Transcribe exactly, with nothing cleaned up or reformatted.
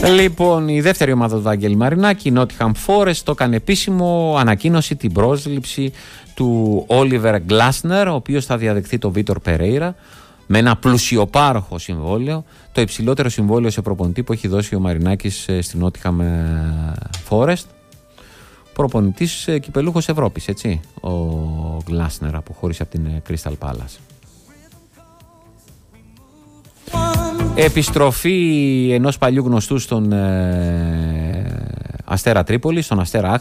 Λοιπόν, η δεύτερη ομάδα του Βάγγελη Μαρινάκη, η Nottingham Forest, το έκανε επίσημο, ανακοίνωση την πρόσληψη του Όλιβερ Γκλάσνερ, ο οποίος θα διαδεχθεί τον Βίτορ Περέιρα με ένα πλουσιοπάροχο συμβόλαιο, το υψηλότερο συμβόλαιο σε προπονητή που έχει δώσει ο Μαρινάκης στην Nottingham Forest. Προπονητής κυπελούχος Ευρώπης, έτσι, ο Γκλάσνερ, αποχώρησε από την Crystal Palace. Επιστροφή ενός παλιού γνωστού στον ε, Αστέρα Τρίπολη, στον Αστέρα